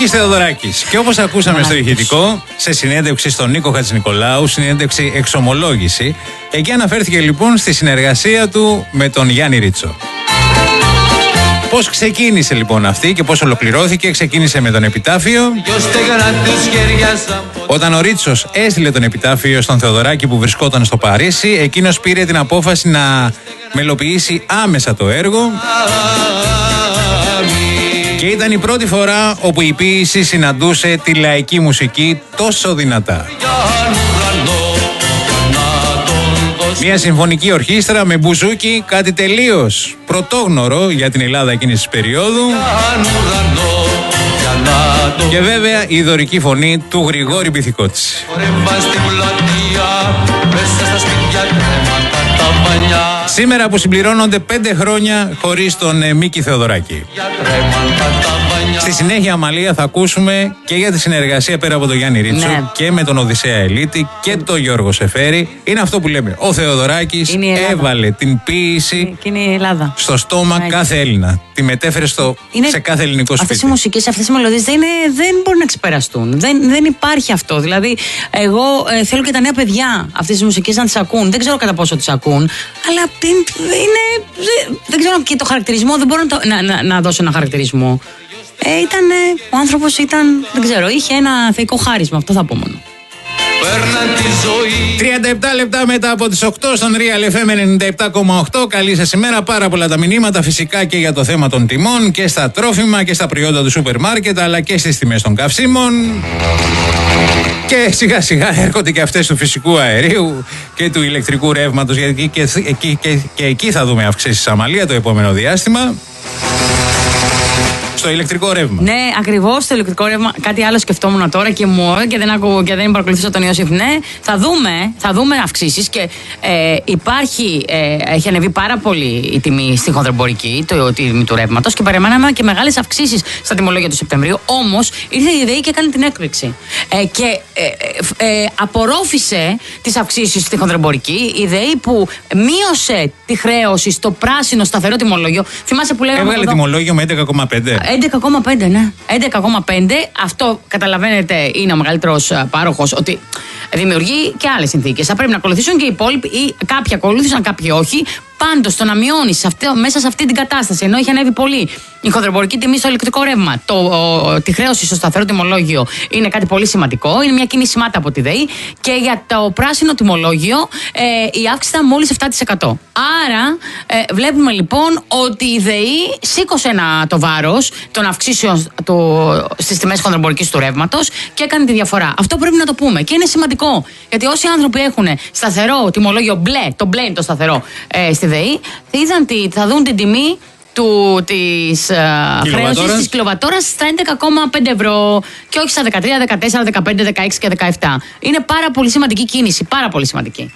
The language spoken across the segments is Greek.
Μίκης Θεοδωράκης. Και όπως ακούσαμε στο ηχητικό, σε συνέντευξη στον Νίκο Χατζηνικολάου, συνέντευξη εξομολόγηση, εκεί αναφέρθηκε λοιπόν στη συνεργασία του με τον Γιάννη Ρίτσο. Πώς ξεκίνησε λοιπόν αυτή και πώς ολοκληρώθηκε? Ξεκίνησε με τον Επιτάφιο. Όταν ο Ρίτσος έστειλε τον Επιτάφιο στον Θεοδωράκη που βρισκόταν στο Παρίσι, εκείνος πήρε την απόφαση να μελοποιήσει άμεσα το έργο. Και ήταν η πρώτη φορά όπου η ποίηση συναντούσε τη λαϊκή μουσική τόσο δυνατά. Μια συμφωνική ορχήστρα με μπουζούκι, κάτι τελείως πρωτόγνωρο για την Ελλάδα εκείνης της περίοδου. Και βέβαια η δωρική φωνή του Γρηγόρη Μπιθικότση. Σήμερα που συμπληρώνονται 5 χρόνια χωρίς τον Μίκη Θεοδωράκη. Στη συνέχεια, Αμαλία, θα ακούσουμε και για τη συνεργασία πέρα από τον Γιάννη Ρίτσο, ναι, και με τον Οδυσσέα Ελίτη και τον Γιώργο Σεφέρη. Είναι αυτό που λέμε. Ο Θεοδωράκης έβαλε την ποίηση στο στόμα κάθε Έλληνα. Τη μετέφερε σε κάθε ελληνικό σπίτι. Αυτές οι μουσικές, αυτές οι μελωδίες δεν μπορούν να ξεπεραστούν. Δεν υπάρχει αυτό. Δηλαδή, εγώ θέλω και τα νέα παιδιά αυτές τις μουσικές να τις ακούν. Δεν ξέρω κατά πόσο τις ακούν, αλλά δεν ξέρω και το χαρακτηρισμό. Δεν μπορώ να δώσω ένα χαρακτηρισμό. Ο άνθρωπος δεν ξέρω, είχε ένα θεϊκό χάρισμα, αυτό θα πω μόνο. 37 λεπτά μετά από τις 8 στον Real FM 97,8. Καλή σας ημέρα, πάρα πολλά τα μηνύματα φυσικά και για το θέμα των τιμών και στα τρόφιμα και στα προϊόντα του σούπερ μάρκετ, αλλά και στις τιμές των καυσίμων. Και σιγά σιγά έρχονται και αυτές του φυσικού αερίου και του ηλεκτρικού ρεύματος, γιατί και εκεί θα δούμε αυξήσεις, Αμαλία, το επόμενο διάστημα. Στο ηλεκτρικό ρεύμα. Ναι, ακριβώς, στο ηλεκτρικό ρεύμα. Κάτι άλλο σκεφτόμουν τώρα και δεν παρακολουθήσω τον Ιωσήφ. Ναι, θα δούμε αυξήσεις και έχει ανεβεί πάρα πολύ η τιμή στην χονδρεμπορική, η τιμή του ρεύματος, και περιμέναμε και μεγάλες αυξήσεις στα τιμολόγια του Σεπτεμβρίου. Όμως ήρθε η ΔΕΗ και έκανε την έκπληξη. Και απορρόφησε τις αυξήσεις στη χονδρεμπορική. Η ΔΕΗ που μείωσε τη χρέωση στο πράσινο σταθερό τιμολόγιο. Θυμάσαι που λέγαμε. Έβγαλε τιμολόγιο με 11,5. 11,5, ναι. 11,5. Αυτό, καταλαβαίνετε, είναι ο μεγαλύτερος πάροχος, ότι δημιουργεί και άλλες συνθήκες. Θα πρέπει να ακολουθήσουν και οι υπόλοιποι, ή κάποιοι ακολούθησαν, κάποιοι όχι. Πάντως, το να μειώνει μέσα σε αυτή την κατάσταση, ενώ είχε ανέβει πολύ η χονδρεμπορική τιμή στο ηλεκτρικό ρεύμα, τη χρέωση στο σταθερό τιμολόγιο, είναι κάτι πολύ σημαντικό. Είναι μια κοινή σημάτα από τη ΔΕΗ. Και για το πράσινο τιμολόγιο η αύξηση ήταν μόλις 7%. Άρα, βλέπουμε λοιπόν ότι η ΔΕΗ σήκωσε το βάρος των αυξήσεων στις τιμές χονδρεμπορικής του ρεύματος και έκανε τη διαφορά. Αυτό πρέπει να το πούμε. Και είναι σημαντικό. Γιατί όσοι άνθρωποι έχουν σταθερό τιμολόγιο μπλε, το μπλε είναι το σταθερό στη ΔΕΗ, θα δουν την τιμή της χρέωσης της κιλοβατόρας στα 11,5 ευρώ και όχι στα 13, 14, 15, 16 και 17. Είναι πάρα πολύ σημαντική κίνηση, πάρα πολύ σημαντική.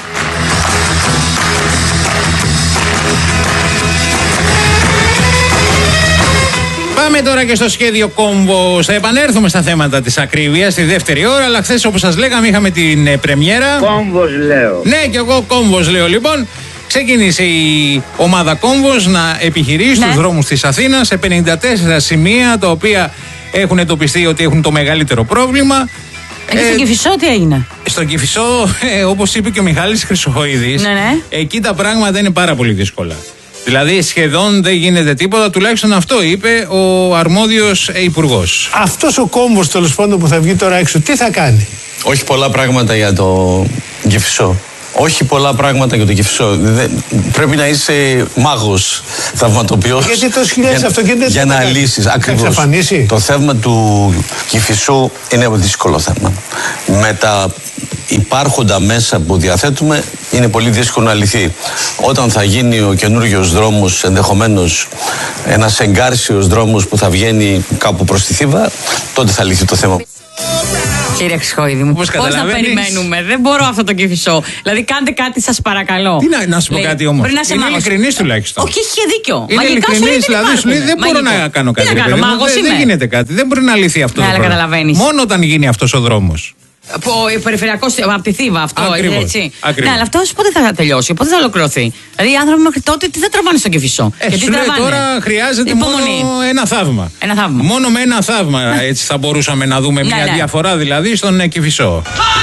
Πάμε τώρα και στο σχέδιο Κόμβος. Θα επανέλθουμε στα θέματα της ακρίβειας στη δεύτερη ώρα, αλλά χθες, όπως σας λέγαμε, είχαμε την πρεμιέρα. Κόμβος λέω. Ναι, και εγώ Κόμβος λέω. Λοιπόν, ξεκίνησε η ομάδα Κόμβος να επιχειρεί στους δρόμους της Αθήνας σε 54 σημεία, τα οποία έχουν εντοπιστεί ότι έχουν το μεγαλύτερο πρόβλημα. Και στον Κηφισό τι έγινε? Στον Κηφισό, όπως είπε και ο Μιχάλης Χρυσοχοίδης, εκεί τα πράγματα είναι πάρα πολύ δύσκολα. Δηλαδή σχεδόν δεν γίνεται τίποτα, τουλάχιστον αυτό είπε ο αρμόδιος υπουργός. Αυτός ο κόμβος, τέλος πάντων, που θα βγει τώρα έξω, τι θα κάνει? Όχι πολλά πράγματα για το Κηφισό. Όχι πολλά πράγματα για το Κηφισό. Πρέπει να είσαι μάγος, θαυματοποιός. Γιατί το χιλιάδες αυτοκίνητα για να λύσεις. Ακριβώς. Το θέμα του Κηφισού είναι δύσκολο θέμα. Με τα υπάρχοντα μέσα που διαθέτουμε είναι πολύ δύσκολο να λυθεί. Όταν θα γίνει ο καινούριος δρόμος, ενδεχομένως ένας εγκάρσιος δρόμος που θα βγαίνει κάπου προς τη Θήβα, τότε θα λυθεί το θέμα. Κύριε Χρυσοχοίδη μου, πώς να περιμένουμε? Δεν μπορώ αυτό το Κηφισό. Δηλαδή, κάντε κάτι, σας παρακαλώ. Τι να σου πω κάτι όμως. Είναι ειλικρινής τουλάχιστον. Όχι, είχε δίκιο. Είναι ειλικρινής, δηλαδή σου λέει δεν μπορώ να κάνω κάτι. Δεν γίνεται κάτι. Δεν μπορεί να λυθεί αυτό το πρόβλημα. Μόνο όταν γίνει αυτός ο δρόμος. Περιφερειακό από τη Θήβα, αυτό έτσι. Ακριβώς. Ναι, αλλά αυτό πότε θα τελειώσει, πότε θα ολοκληρωθεί. Δηλαδή οι άνθρωποι μέχρι τότε τι θα τραβάνε στον Κηφισό. Γιατί τώρα χρειάζεται μόνο ένα θαύμα. Μόνο με ένα θαύμα έτσι θα μπορούσαμε να δούμε μια διαφορά δηλαδή στον Κηφισό.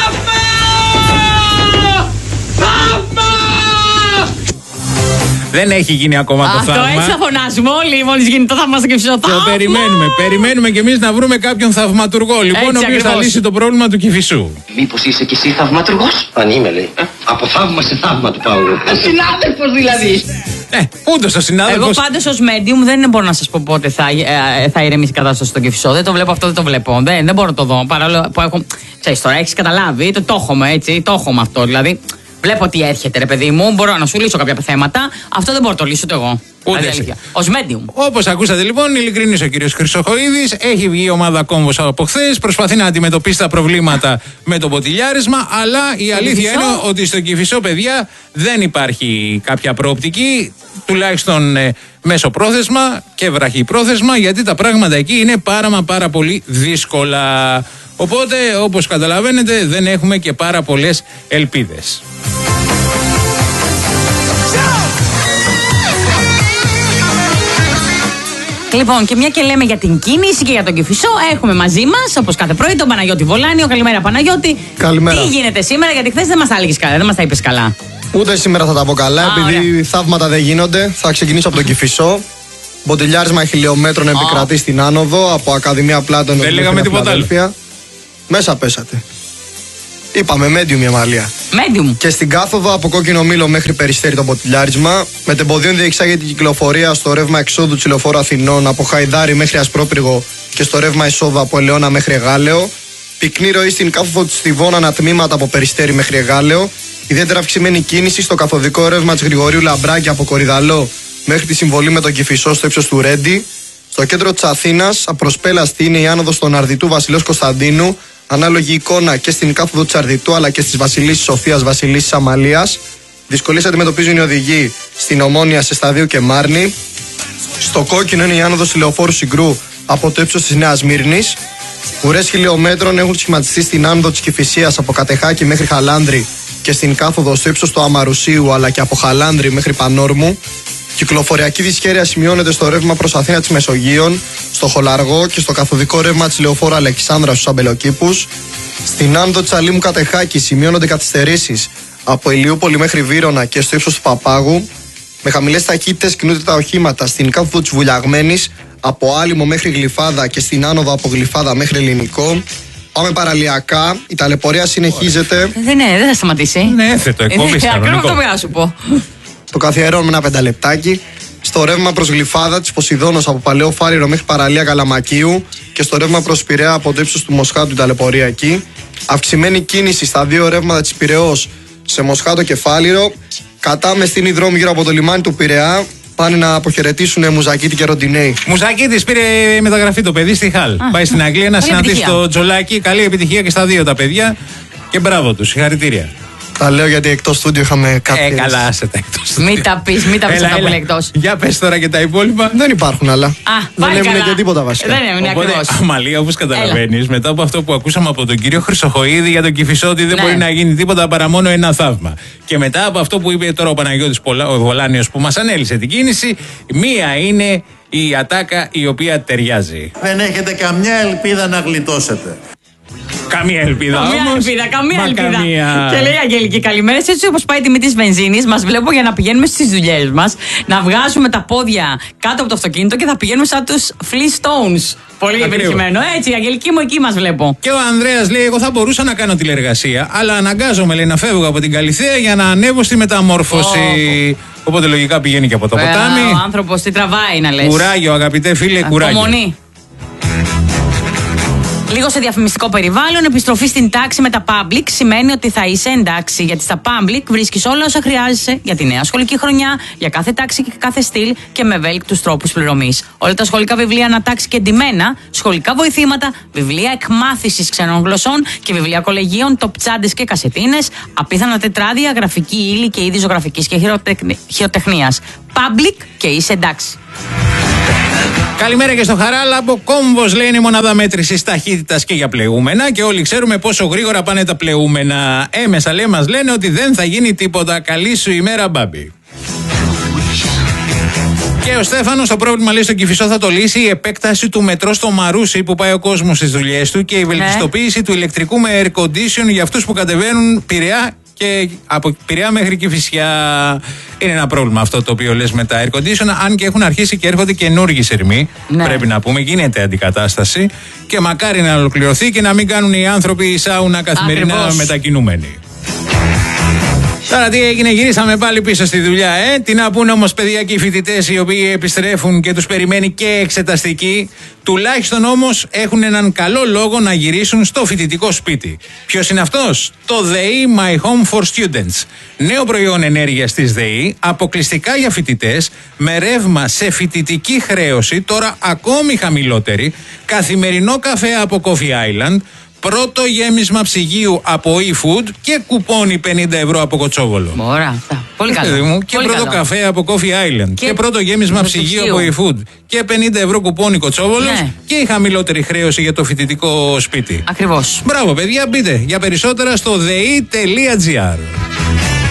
Δεν έχει γίνει ακόμα το θαύμα. Αυτό έτσι θα φωνάζουμε όλοι μόλις γίνει το θαύμα στο Κηφισό. Περιμένουμε κι εμείς να βρούμε κάποιον θαυματουργό. Λοιπόν, ο οποίος θα λύσει το πρόβλημα του Κηφισού. Μήπως είσαι κι εσύ θαυματουργός? Αν είμαι, λέει. Από θαύμα σε θαύμα του πάω. Συνάδελφος δηλαδή. Ούτως ο συνάδελφος. Εγώ πάντως ως medium δεν μπορώ να σας πω πότε θα ηρεμήσει η κατάσταση στο Κηφισό. Δεν το βλέπω αυτό, δεν το βλέπω. Δεν μπορώ να το δω. Παρόλο που έχω. Ξέρεις τώρα, έχεις καταλάβει. Το έχουμε έτσι. Το έχουμε αυτό δηλαδή. Βλέπω ότι έρχεται, ρε παιδί μου. Μπορώ να σου λύσω κάποια θέματα. Αυτό δεν μπορώ να το λύσω εγώ. Ούτε ως medium. Όπως ακούσατε λοιπόν, ειλικρινής ο κύριος Χρυσοχοΐδης. Έχει βγει η ομάδα Κόμβος από χθες. Προσπαθεί να αντιμετωπίσει τα προβλήματα με το ποτηλιάρισμα. Αλλά η αλήθεια είναι ότι στο Κηφισό, παιδιά, δεν υπάρχει κάποια προοπτική. Τουλάχιστον μεσοπρόθεσμα και βραχυπρόθεσμα. Γιατί τα πράγματα εκεί είναι πάρα πολύ δύσκολα. Οπότε, όπως καταλαβαίνετε, δεν έχουμε και πάρα πολλές ελπίδες. Λοιπόν, και μια και λέμε για την κίνηση και για τον Κηφισό, έχουμε μαζί μας, όπως κάθε πρωί, τον Παναγιώτη Βολάνιο. Καλημέρα, Παναγιώτη. Καλημέρα. Τι γίνεται σήμερα, γιατί χθες δεν μας τα έλεγες καλά, δεν μας τα είπες καλά. Ούτε σήμερα θα τα πω καλά, επειδή θαύματα δεν γίνονται. Θα ξεκινήσω από τον Κηφισό. Μποτιλιάρισμα χιλιόμετρων επικρατεί στην άνοδο από Ακαδημία Πλάτων. Δεν λέγαμε τίποτα άλλο. Μέσα πέσατε. Είπαμε medium η Αμαλία. Medium. Και στην κάθοδο από Κόκκινο Μήλο μέχρι Περιστέρι το ποτηλιάρισμα. Μετεμποδίων διεξάγεται την κυκλοφορία στο ρεύμα εξόδου της Λεωφόρου Αθηνών από Χαϊδάρι μέχρι Ασπρόπυργο και στο ρεύμα εισόδου από Ελαιώνα μέχρι Εγάλεο. Πυκνή ροή στην κάθοδο της Θηβών ανατμήματα από Περιστέρι μέχρι Εγάλεο. Ιδιαίτερα αυξημένη κίνηση στο καθοδικό ρεύμα της Γρηγορίου Λαμπράκη από Κορυδαλό μέχρι τη συμβολή με τον Κηφισό στο ύψος του Ρέντι. Στο κέντρο της Αθήνας, απροσπέλαστη είναι η άνοδος των Αρδιτού Βασιλέως Κωνσταντίνου. Ανάλογη εικόνα και στην κάθοδο της Αρδιτού αλλά και στις Βασιλίσσης Σοφίας, Βασιλίσσης Αμαλίας. Δυσκολίες αντιμετωπίζουν οι οδηγοί στην Ομόνια, σε Σταδίου και Μάρνη. Στο κόκκινο είναι η άνοδος Λεωφόρου Συγκρού από το ύψος της Νέας Μύρνης. Ουρές χιλιόμετρων έχουν σχηματιστεί στην άνοδο της Κηφισίας από Κατεχάκη μέχρι Χαλάνδρη και στην κάθοδο στο ύψος του Αμαρουσίου αλλά και από Χαλάνδρη μέχρι Πανόρμου. Κυκλοφοριακή δυσχέρεια σημειώνεται στο ρεύμα προς Αθήνα της Μεσογείων, στο Χολαργό και στο καθοδικό ρεύμα της Λεωφόρου Αλεξάνδρα στους Αμπελοκήπους. Στην άνοδο της Αλήμου Κατεχάκη σημειώνονται καθυστερήσεις από Ηλιούπολη μέχρι Βύρωνα και στο ύψος του Παπάγου. Με χαμηλές ταχύτητες κινούνται τα οχήματα στην κάθοδο της Βουλιαγμένης από Άλυμο μέχρι Γλυφάδα και στην άνοδο από Γλυφάδα μέχρι Ελληνικό. Πάμε παραλιακά, η ταλαιπωρία συνεχίζεται. Δεν θα σταματήσει. Ναι, έφετο, εκπομπής κανονικό. Αυτό πήγα να σου πω. Το καθιερώνουμε ένα 5 λεπτάκι. Στο ρεύμα προς Γλυφάδα της Ποσειδώνος από Παλαιό Φάριρο μέχρι παραλία Καλαμακίου και στο ρεύμα προς Πειραιά από το ύψος του Μοσχάτου, η ταλαιπωρία εκεί. Αυξημένη κίνηση στα δύο ρεύματα της Πειραιώς σε Μοσχάτο και Φάληρο. Κατά μεστήνη δρόμοι γύρω από το λιμάνι του Πειραιά. Πάνε να αποχαιρετήσουν Μουζακίτη και Ροντινέη. Μουζακίτης πήρε μεταγραφή το παιδί στη Χαλ. Πάει στην Αγγλία να συναντήσει το Τζολάκι. Καλή επιτυχία και στα δύο τα παιδιά. Και μπράβο τους, συγχαρητήρια. Τα λέω γιατί εκτός στούντιο είχαμε κάτι. Καλά, άσε τα εκτός στούντιο. Μην τα πεις αυτά που λέει εκτός. Για πες τώρα και τα υπόλοιπα. Δεν υπάρχουν άλλα. Δεν έμεινε και τίποτα βασικά. Δεν έμεινε ακριβώς. Αμαλία, όπως καταλαβαίνεις, μετά από αυτό που ακούσαμε από τον κύριο Χρυσοχοΐδη για τον Κηφισό, ότι δεν μπορεί να γίνει τίποτα παρά μόνο ένα θαύμα. Και μετά από αυτό που είπε τώρα ο Παναγιώτης ο Βολάνιος που μας ανέλησε την κίνηση, μία είναι η ατάκα η οποία ταιριάζει. Δεν έχετε καμιά ελπίδα να γλιτώσετε. Καμία ελπίδα. Καμία ελπίδα. Και λέει Αγγελική, καλημέρα. Έτσι όπως πάει η τιμή της βενζίνης, μας βλέπω για να πηγαίνουμε στις δουλειές μας, να βγάζουμε τα πόδια κάτω από το αυτοκίνητο και θα πηγαίνουμε σαν τους Flintstones. Πολύ επιτυχημένο. Έτσι, η Αγγελική μου εκεί μας βλέπω. Και ο Ανδρέας λέει: εγώ θα μπορούσα να κάνω τηλεργασία, αλλά αναγκάζομαι, λέει, να φεύγω από την Καλιθέα για να ανέβω στη μεταμόρφωση. Οπότε λογικά πηγαίνει και από το ποτάμι. Ο άνθρωπος τι τραβάει να λες. Κουράγιο, αγαπητέ φίλε, κουράγιο. Απομονή. Λίγο σε διαφημιστικό περιβάλλον, επιστροφή στην τάξη με τα public σημαίνει ότι θα είσαι εντάξει. Γιατί στα public βρίσκεις όλα όσα χρειάζεσαι για τη νέα σχολική χρονιά, για κάθε τάξη και κάθε στυλ και με ευέλικτους τρόπους πληρωμής. Όλα τα σχολικά βιβλία ανατάξει και εντυμένα, σχολικά βοηθήματα, βιβλία εκμάθησης ξένων γλωσσών και βιβλία κολεγίων, τοπτσάντες και κασετίνες, απίθανα τετράδια, γραφική ύλη και είδη ζωγραφικής και χειροτεχνίας. Public και είσαι εντάξει. Καλημέρα και στο Χαράλαμπο. Κόμβος λέει είναι η μονάδα μέτρησης ταχύτητας και για πλεούμενα και όλοι ξέρουμε πόσο γρήγορα πάνε τα πλεούμενα. Έμεσα λέει μας λένε ότι δεν θα γίνει τίποτα. Καλή σου ημέρα, μπάμπι. Και ο Στέφανος το πρόβλημα λέει στον Κηφισό θα το λύσει η επέκταση του μετρό στο Μαρούσι που πάει ο κόσμος στις δουλειές του και η βελτιστοποίηση του ηλεκτρικού με air condition για αυτούς που κατεβαίνουν Πειραιά και από Πειραιά μέχρι Κηφισιά. Είναι ένα πρόβλημα αυτό το οποίο λες με τα air condition, αν και έχουν αρχίσει και έρχονται καινούργιοι σειρμοί. Πρέπει να πούμε, γίνεται αντικατάσταση και μακάρι να ολοκληρωθεί και να μην κάνουν οι άνθρωποι σάουνα καθημερινά μετακινούμενοι. Τώρα τι έγινε, γυρίσαμε πάλι πίσω στη δουλειά, Τι να πούνε όμως παιδιά και οι φοιτητές οι οποίοι επιστρέφουν και τους περιμένει και εξεταστική, τουλάχιστον όμως έχουν έναν καλό λόγο να γυρίσουν στο φοιτητικό σπίτι. Ποιος είναι αυτός? Το ΔΕΗ My Home for Students. Νέο προϊόν ενέργειας της ΔΕΗ, αποκλειστικά για φοιτητές, με ρεύμα σε φοιτητική χρέωση, τώρα ακόμη χαμηλότερη, καθημερινό καφέ από Coffee Island, πρώτο γέμισμα ψυγείου από eFood και κουπόνι 50 ευρώ από Κοτσόβολο. Ωραία, αυτά. Πολύ καλό. Και πολύ πρώτο καλό. Καφέ από Coffee Island. Και πρώτο γέμισμα ψυγείου από eFood. Και 50 ευρώ κουπόνι Κοτσόβολος. Και η χαμηλότερη χρέωση για το φοιτητικό σπίτι. Ακριβώς. Μπράβο, παιδιά, μπείτε για περισσότερα στο dei.gr.